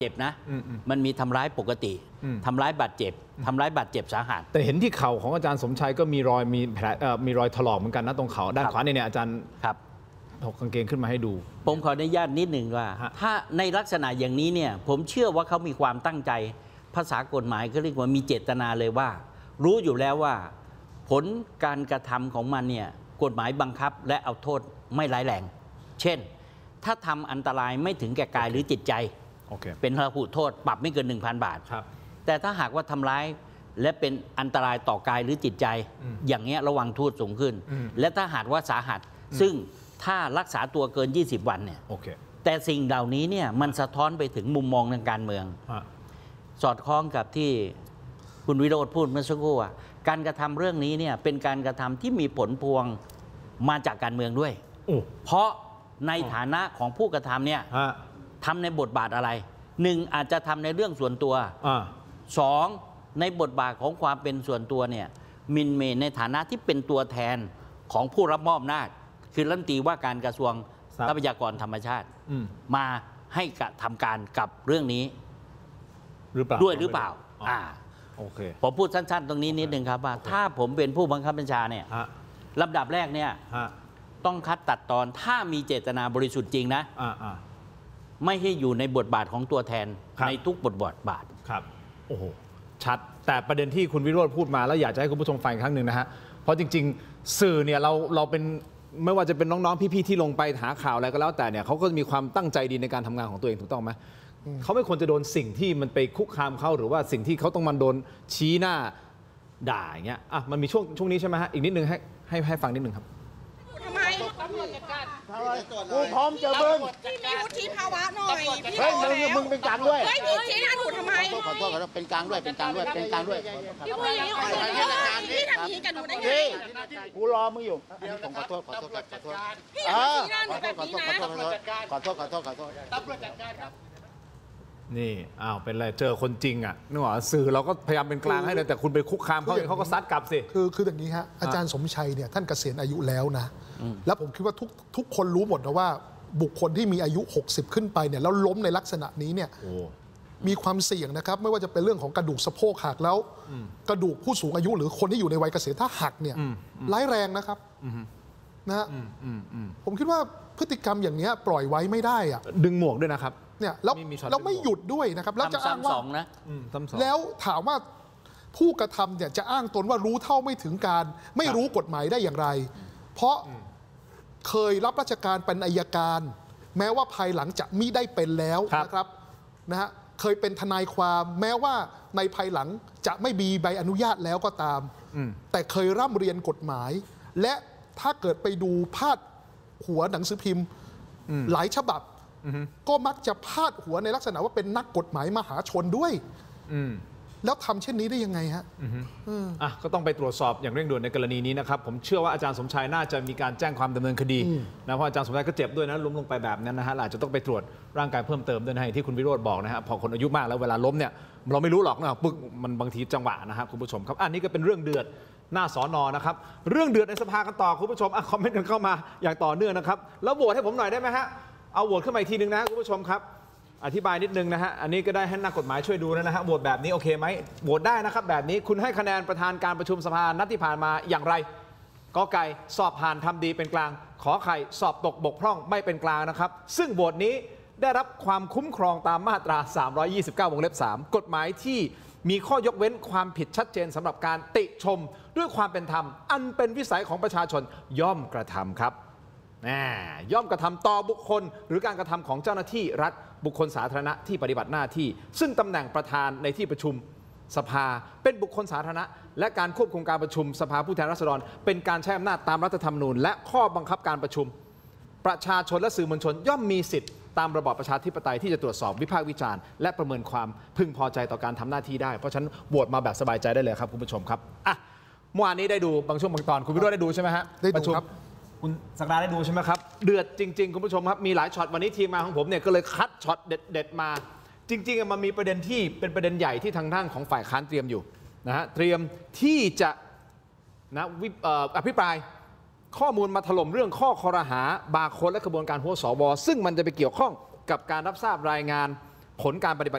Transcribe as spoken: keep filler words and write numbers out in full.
เจ็บนะมันมีทำร้ายปกติทำร้ายบาดเจ็บทำร้ายบาดเจ็บสาหัสแต่เห็นที่เข่าของอาจารย์สมชัยก็มีรอยมีแผลมีรอยถลอกเหมือนกันนะตรงเข่าด้านขวาเนี่ยอาจารย์ครับถกกางเกงขึ้นมาให้ดูผมขออนุญาตนิดหนึ่งว่าถ้าในลักษณะอย่างนี้เนี่ยผมเชื่อว่าเขามีความตั้งใจภาษากฎหมายเขาเรียกว่ามีเจตนาเลยว่ารู้อยู่แล้วว่าผลการกระทำของมันเนี่ยกฎหมายบังคับและเอาโทษไม่ร้ายแรงเช่นถ้าทำอันตรายไม่ถึงแก่กายหรือจิตใจเป็นระหุโทษปรับไม่เกิน หนึ่งพัน บาทแต่ถ้าหากว่าทำร้ายและเป็นอันตรายต่อกายหรือจิตใจอย่างเงี้ยระวังโทษสูงขึ้นและถ้าหากว่าสาหัสซึ่งถ้ารักษาตัวเกินยี่สิบวันเนี่ยแต่สิ่งเหล่านี้เนี่ยมันสะท้อนไปถึงมุมมองทางการเมืองสอดคล้องกับที่คุณวิโรจน์พูดเมื่อสักครู่ว่าการกระทำเรื่องนี้เนี่ยเป็นการกระทำที่มีผลพวงมาจากการเมืองด้วยเพราะในฐานะของผู้กระทำเนี่ยทำในบทบาทอะไรหนึ่งอาจจะทำในเรื่องส่วนตัวสองในบทบาทของความเป็นส่วนตัวเนี่ยมินเมย์ในฐานะที่เป็นตัวแทนของผู้รับมอบอำนาจคือรัฐมนตรีว่าการกระทรวงทรัพยากรธรรมชาติมาให้กระทำการกับเรื่องนี้หรือเปล่าด้วยหรือเปล่าอ่าโอเคผมพูดสั้นๆตรงนี้นิดนึงครับว่าถ้าผมเป็นผู้บังคับบัญชาเนี่ยลำดับแรกเนี่ยต้องคัดตัดตอนถ้ามีเจตนาบริสุทธิ์จริงนะไม่ให้อยู่ในบทบาทของตัวแทนในทุกบทบาทครับโอ้โหชัดแต่ประเด็นที่คุณวิโรจน์พูดมาแล้วอยากจะให้คุณผู้ชมฟังอีกครั้งหนึ่งนะฮะเพราะจริงๆสื่อเนี่ยเราเราเป็นไม่ว่าจะเป็นน้องๆพี่ๆที่ลงไปหาข่าวอะไรก็แล้วแต่เนี่ยเขาก็มีความตั้งใจดีในการทำงานของตัวเองถูกต้องไหมเขาไม่ควรจะโดนสิ่งที่มันไปคุกคามเขาหรือว่าสิ่งที่เขาต้องมันโดนชี้หน้าด่าอย่างเงี้ยอ่ะมันมีช่วงช่วงนี้ใช่ไหมฮะอีกนิดนึงให้ให้ให้ฟังนิดนึงครับทำไมกูพร้อมเจอมึงพี่มีวุฒิภาวะหน่อยพี่เฮ้ยมึงมึงเป็นกลางด้วยไม่พี่ชี้หน้าหนูทำไมขอโทษขอโทษเป็นกลางด้วยเป็นกลางด้วยเป็นกลางด้วยพี่พูดอย่างนี้พี่ทำอย่างนี้กับหนูได้ไงกูรอมึงอยู่ผมขอโทษขอโทษขอโทษพี่ชี้หน้าหนูแบบนี้นะขอโทษขอโทษขอโทษตำรวจจัดการครับนี่อ้าวเป็นไรเจอคนจริงอ่ะนึกว่าสื่อเราก็พยายามเป็นกลางให้เลยแต่คุณไปคุกคามเขาเขาก็ซัดกลับสิคือคืออย่างนี้ฮะอาจารย์สมชัยเนี่ยท่านเกษียณอายุแล้วนะแล้วผมคิดว่าทุกทุกคนรู้หมดนะว่าบุคคลที่มีอายุหกสิบขึ้นไปเนี่ยแล้วล้มในลักษณะนี้เนี่ยมีความเสี่ยงนะครับไม่ว่าจะเป็นเรื่องของกระดูกสะโพกหักแล้วกระดูกผู้สูงอายุหรือคนที่อยู่ในวัยเกษียณถ้าหักเนี่ยร้ายแรงนะครับนะฮะผมคิดว่าพฤติกรรมอย่างนี้ปล่อยไว้ไม่ได้อะดึงหมวกด้วยนะครับเนี่ยแล้วเราไม่หยุดด้วยนะครับแล้วจะอ้างว่าแล้วถามว่าผู้กระทำเนี่ยจะอ้างตนว่ารู้เท่าไม่ถึงการไม่รู้กฎหมายได้อย่างไรเพราะเคยรับราชการเป็นอัยการแม้ว่าภายหลังจะมิได้เป็นแล้วนะครับนะฮะเคยเป็นทนายความแม้ว่าในภายหลังจะไม่มีใบอนุญาตแล้วก็ตามแต่เคยร่ำเรียนกฎหมายและถ้าเกิดไปดูพาดหัวหนังสือพิมพ์หลายฉบับก็มักจะพาดหัวในลักษณะว่าเป็นนักกฎหมายมหาชนด้วยแล้วทำเช่นนี้ได้ยังไงฮะอ่ะก็ต้องไปตรวจสอบอย่างเร่งด่วนในกรณีนี้นะครับผมเชื่อว่าอาจารย์สมชัยน่าจะมีการแจ้งความดำเนินคดีนะเพราะอาจารย์สมชัยก็เจ็บด้วยนะล้มลงไปแบบนั้นนะฮะอาจจะต้องไปตรวจร่างกายเพิ่มเติมด้วยนะที่คุณวิโรจน์บอกนะฮะพอคนอายุมากแล้วเวลาล้มเนี่ยเราไม่รู้หรอกนะปึ๊กมันบางทีจังหวะนะครับคุณผู้ชมครับอันนี้ก็เป็นเรื่องเดือดหน้าสอนอนะครับเรื่องเดือดในสภากันต่อคุณผู้ชมคอมเมนต์กันเข้ามาอย่างต่อเนื่องนะครับแล้วโหวตให้ผมหน่อยได้ไหมฮะเอาโหวตขึ้นมาอีกทีนึงนะคุณผู้ชมครับอธิบายนิดนึงนะฮะอันนี้ก็ได้ให้นักกฎหมายช่วยดูนะฮะโหวตแบบนี้โอเคไหมโหวตได้นะครับแบบนี้คุณให้คะแนนประธานการประชุมสภานัดที่ผ่านมาอย่างไรกอไก่สอบผ่านทำดีเป็นกลางขอไข่สอบตกบกพร่องไม่เป็นกลางนะครับซึ่งโหวตนี้ได้รับความคุ้มครองตามมาตราสามร้อยยี่สิบเก้าวงเล็บสามกฎหมายที่มีข้อยกเว้นความผิดชัดเจนสำหรับการติชมด้วยความเป็นธรรมอันเป็นวิสัยของประชาชนย่อมกระทำครับย่อมกระทำต่อบุคคลหรือการกระทำของเจ้าหน้าที่รัฐบุคคลสาธารณะที่ปฏิบัติหน้าที่ซึ่งตำแหน่งประธานในที่ประชุมสภาเป็นบุคคลสาธารณะและการควบคุมการประชุมสภาผู้แทนราษฎรเป็นการใช้อำนาจตามรัฐธรรมนูญและข้อบังคับการประชุมประชาชนและสื่อมวลชนย่อมมีสิทธิ์ตามระบอบประชาธิปไตยที่จะตรวจสอบวิพากษ์วิจารณ์และประเมินความพึงพอใจต่อการทำหน้าที่ได้เพราะฉะนั้นโหวตมาแบบสบายใจได้เลยครับคุณผู้ชมครับอ่ะเมื่อวานนี้ได้ดูบางช่วงบางตอนคุณวิโรจน์ได้ดูใช่ไหมฮะได้ดูครับคุณศักดาได้ดูใช่ไหมครับเดือดจริงๆคุณผู้ชมครับมีหลายช็อตวันนี้ทีมงานของผมเนี่ยก็เลยคัดช็อตเด็ดๆมาจริงๆมันมีประเด็นที่เป็นประเด็นใหญ่ที่ทางด้านของฝ่ายค้านเตรียมอยู่นะฮะเตรียมที่จะนะอภิปรายข้อมูลมาถล่มเรื่องข้อคอรหาบาร์โค้ดและกระบวนการหัวสวซึ่งมันจะไปเกี่ยวข้องกับการรับทราบรายงานผลการปฏิบัติ